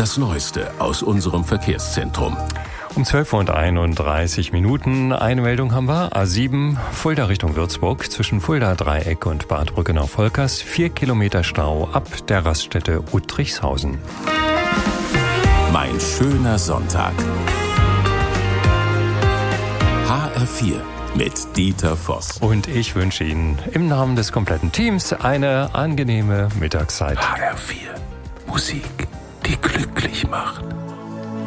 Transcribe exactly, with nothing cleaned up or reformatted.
Das Neueste aus unserem Verkehrszentrum. Um zwölf Uhr einunddreißig Minuten. Eine Meldung haben wir. A sieben, Fulda Richtung Würzburg. Zwischen Fulda Dreieck und Bad Brückenau-Volkers. Vier Kilometer Stau ab der Raststätte Uttrichshausen. Mein schöner Sonntag. H R vier mit Dieter Voss. Und ich wünsche Ihnen im Namen des kompletten Teams eine angenehme Mittagszeit. H R vier. Musik, die glücklich macht.